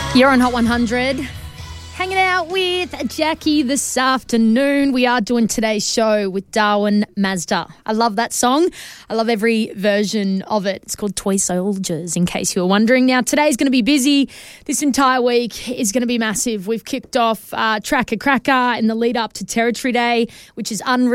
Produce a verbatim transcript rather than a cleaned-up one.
You're on Hot one hundred, hanging out with Jackie this afternoon. We are doing today's show with Darwin Mazda. I love that song. I love every version of it. It's called Toy Soldiers, in case you were wondering. Now, today's going to be busy. This entire week is going to be massive. We've kicked off uh, Tracker Cracker in the lead up to Territory Day, which is unreal.